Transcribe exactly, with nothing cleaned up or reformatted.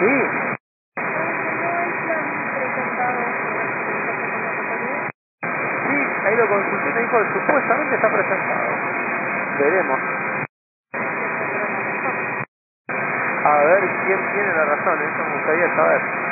Sí. Sí, ahí lo consulté y me dijo que supuestamente está presentado. Veremos. A ver quién tiene la razón, eso me gustaría saber.